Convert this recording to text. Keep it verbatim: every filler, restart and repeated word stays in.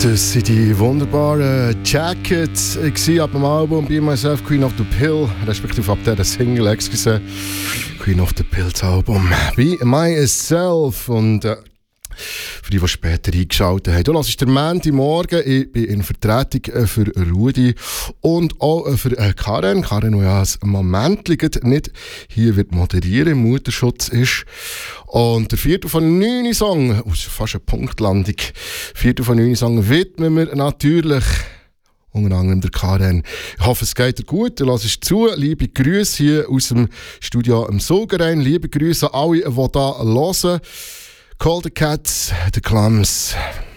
Das sind die wunderbaren Jackets ab dem Album Be Myself, Queen of the Pill, respektive ab dieser Single, excuse, Queen of the Pill, das Album Be Myself. Und äh, für die, die später eingeschaltet haben, du hörst den Montagmorgen, ich bin in Vertretung für Rudi und auch für Karen. Karen, die ja ein Moment nicht hier wird moderieren, Mutterschutz ist. Und der vierte von neun Song, oh, fast eine Punktlandung, vierte von neun Song widmen wir natürlich unter anderem der Karen. Ich hoffe, es geht dir gut, du hörst zu. Liebe Grüße hier aus dem Studio am Sogerein. Liebe Grüße an alle, die hier hören. Call the Cats, the Clams.